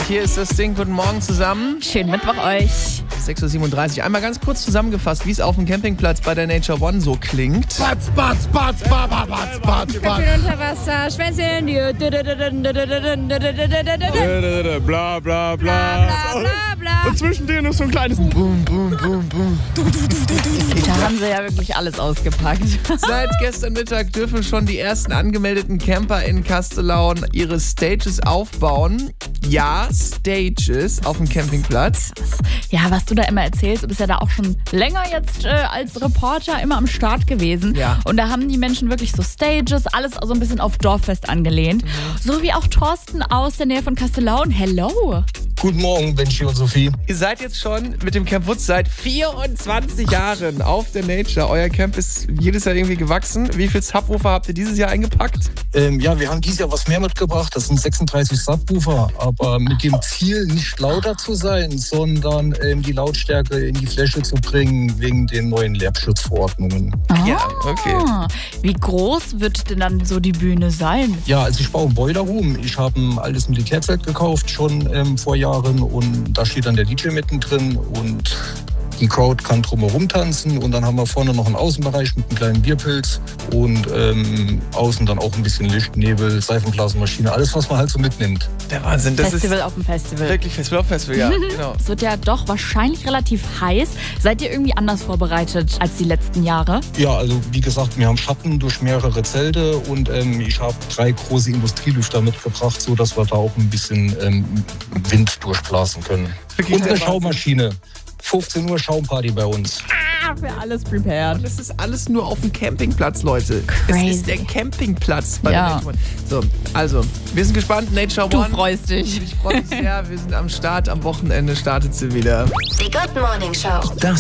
Hier ist das Ding. Guten Morgen zusammen. Schönen Mittwoch euch. 6.37 Uhr. Einmal ganz kurz zusammengefasst, wie es auf dem Campingplatz bei der Nature One so klingt. Batz, batz, batz, batz, batz, batz, Köpfchen unter Wasser, Schwänzchen. bla, bla, bla. Bla, bla, bla. Und zwischen denen ist so ein kleines Boom, Boom, Boom, Boom. Da haben sie ja wirklich alles ausgepackt. Seit gestern Mittag dürfen schon die ersten angemeldeten Camper in Castellaun ihre Stages aufbauen. Ja, Stages auf dem Campingplatz. Ja, was du da immer erzählst, du bist ja da auch schon länger jetzt als Reporter immer am Start gewesen. Ja. Und da haben die Menschen wirklich so Stages, alles so ein bisschen auf Dorffest angelehnt. So wie auch Thorsten aus der Nähe von Castellaun. Hello. Guten Morgen, Benji und Sophie. Ihr seid jetzt schon mit dem Camp Wutz seit 24 Jahren auf der Nature. Euer Camp ist jedes Jahr irgendwie gewachsen. Wie viel Subwoofer habt ihr dieses Jahr eingepackt? Ja, wir haben dieses Jahr was mehr mitgebracht. Das sind 36 Subwoofer. Aber mit dem Ziel, nicht lauter zu sein, sondern die Lautstärke in die Fläche zu bringen wegen den neuen Lärmschutzverordnungen. Ja, okay. Wie groß wird denn dann so die Bühne sein? Ja, also ich baue ein Boilerroom. Ich habe ein altes Militärzelt gekauft, schon vor Jahren. Und da steht dann der DJ mittendrin und die Crowd kann drumherum tanzen. Und dann haben wir vorne noch einen Außenbereich mit einem kleinen Bierpilz und außen dann auch ein bisschen Licht, Nebel, Seifenblasenmaschine, alles, was man halt so mitnimmt. Der Wahnsinn. Das Festival ist auf dem Festival. wirklich Festival auf Festival, ja. Genau. Es wird ja doch wahrscheinlich relativ heiß. Seid ihr irgendwie anders vorbereitet als die letzten Jahre? Ja, also wie gesagt, wir haben Schatten durch mehrere Zelte und ich habe 3 große Industrielüfter mitgebracht, sodass wir da auch ein bisschen Wind durchblasen können. Wirklich Und der eine Wahnsinn. Schaumaschine. 15 Uhr Schaumparty bei uns. Für alles prepared. Das ist alles nur auf dem Campingplatz, Leute. Crazy. Es ist der Campingplatz bei der Ja. Nature One. So, also, wir sind gespannt. Nature Du One. freust dich. Ich freue mich sehr. Wir sind am Start. Am Wochenende startet sie wieder. Die Good Morning Show.